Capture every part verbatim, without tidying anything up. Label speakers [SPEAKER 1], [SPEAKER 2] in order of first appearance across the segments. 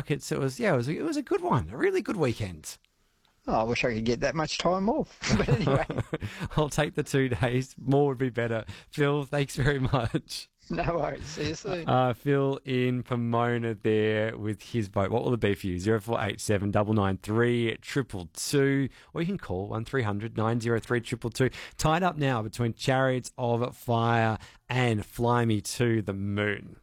[SPEAKER 1] markets. It was, yeah, it was, it was a good one, a really good weekend.
[SPEAKER 2] Oh, I wish I could get that much time off. But anyway.
[SPEAKER 1] I'll take the two days. More would be better. Phil, thanks very much.
[SPEAKER 2] No worries. See you soon.
[SPEAKER 1] Uh, Phil in Pomona there with his boat. What will it be for you? zero four eight seven nine nine three two two two. Or you can call one three hundred nine oh three two two two. Tied up now between Chariots of Fire and Fly Me to the Moon.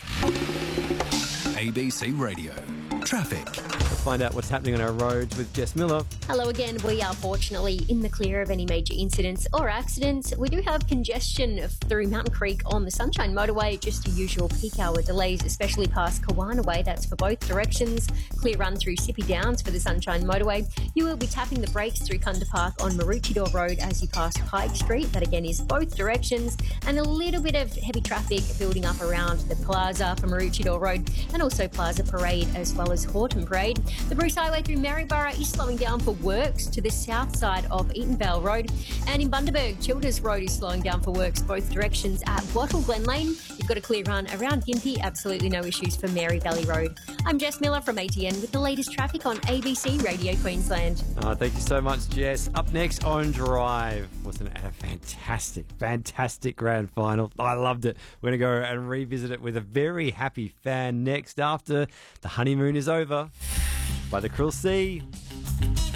[SPEAKER 3] A B C Radio. Traffic.
[SPEAKER 1] Let's find out what's happening on our roads with Jess Miller.
[SPEAKER 4] Hello again. We are fortunately in the clear of any major incidents or accidents. We do have congestion through Mountain Creek on the Sunshine Motorway, just your usual peak hour delays, especially past Kawana Way. That's for both directions. Clear run through Sippy Downs for the Sunshine Motorway. You will be tapping the brakes through Kunda Park on Maroochydore Road as you pass Pike Street. That again is both directions. And a little bit of heavy traffic building up around the Plaza for Maroochydore Road and also Plaza Parade as well as Horton Parade. The Bruce Highway through Maryborough is slowing down for works to the south side of Eatonvale Road. And in Bundaberg, Childers Road is slowing down for works both directions at Wattle Glen Lane. You've got a clear run around Gympie. Absolutely no issues for Mary Valley Road. I'm Jess Miller from A T N with the latest traffic on A B C Radio Queensland.
[SPEAKER 1] Oh, thank you so much, Jess. Up next on Drive. Wasn't it a fantastic, fantastic grand final? I loved it. We're going to go and revisit it with a very happy fan next after the honeymoon is over by the Krill Sea.